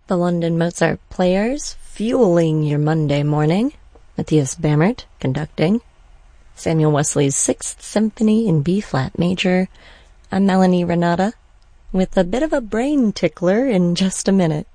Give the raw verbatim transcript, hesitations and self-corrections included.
The London Mozart Players, fueling your Monday morning. Matthias Bamert, conducting. Samuel Wesley's Sixth Symphony in B-flat major. I'm Melanie Renata, with a bit of a brain tickler in just a minute.